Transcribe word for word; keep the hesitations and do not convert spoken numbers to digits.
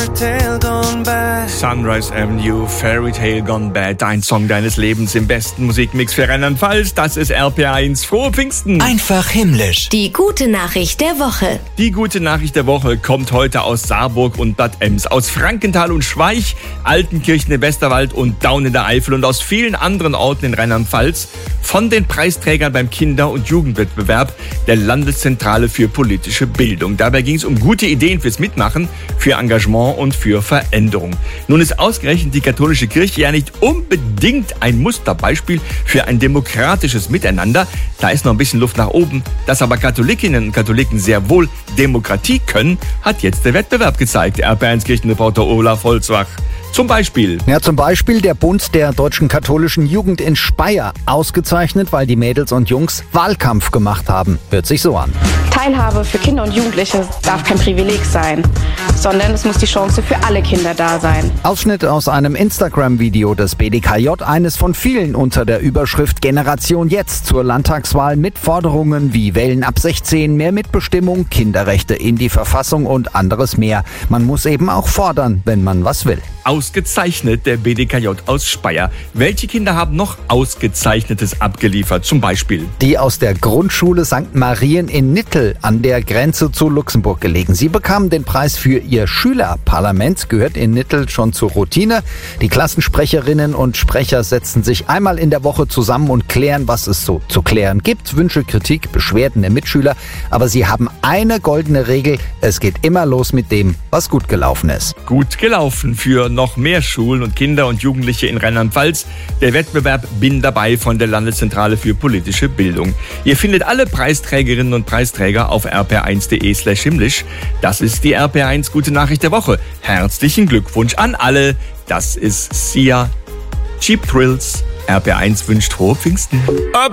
tale gone by. Sunrise Avenue, Fairy Tale Gone Bad, dein Song deines Lebens im besten Musikmix für Rheinland-Pfalz. Das ist R P R eins. Frohe Pfingsten! Einfach himmlisch. Die gute Nachricht der Woche. Die gute Nachricht der Woche kommt heute aus Saarburg und Bad Ems, aus Frankenthal und Schweich, Altenkirchen im Westerwald und Daun in der Eifel und aus vielen anderen Orten in Rheinland-Pfalz von den Preisträgern beim Kinder- und Jugendwettbewerb der Landeszentrale für politische Bildung. Dabei ging es um gute Ideen fürs Mitmachen, für Engagement und für Veränderung. Nun ist ausgerechnet die katholische Kirche ja nicht unbedingt ein Musterbeispiel für ein demokratisches Miteinander. Da ist noch ein bisschen Luft nach oben. Dass aber Katholikinnen und Katholiken sehr wohl Demokratie können, hat jetzt der Wettbewerb gezeigt. R P R eins Kirchenreporter Olaf Holzwach. Zum Beispiel. Ja, zum Beispiel der Bund der deutschen katholischen Jugend in Speyer. Ausgezeichnet, weil die Mädels und Jungs Wahlkampf gemacht haben. Hört sich so an. Teilhabe für Kinder und Jugendliche darf kein Privileg sein, sondern es muss die Chance für alle Kinder da sein. Ausschnitt aus einem Instagram-Video des B D K J, eines von vielen unter der Überschrift Generation Jetzt zur Landtagswahl mit Forderungen wie Wählen ab sechzehn, mehr Mitbestimmung, Kinderrechte in die Verfassung und anderes mehr. Man muss eben auch fordern, wenn man was will. Ausgezeichnet, der B D K J aus Speyer. Welche Kinder haben noch Ausgezeichnetes abgeliefert? Zum Beispiel die aus der Grundschule Sankt Marien in Nittel an der Grenze zu Luxemburg gelegen. Sie bekamen den Preis für ihr Schülerparlament, gehört in Nittel schon zur Routine. Die Klassensprecherinnen und Sprecher setzen sich einmal in der Woche zusammen und klären, was es so zu klären gibt. Wünsche, Kritik, Beschwerden der Mitschüler. Aber sie haben eine goldene Regel. Es geht immer los mit dem, was gut gelaufen ist. Gut gelaufen für noch mehr Schulen und Kinder und Jugendliche in Rheinland-Pfalz. Der Wettbewerb Bin dabei von der Landeszentrale für politische Bildung. Ihr findet alle Preisträgerinnen und Preisträger auf r p r eins punkt d e slash himmlisch. Das ist die R P R eins Gute Nachricht der Woche. Herzlichen Glückwunsch an alle. Das ist Sia, Cheap Thrills. R P R eins wünscht frohe Pfingsten.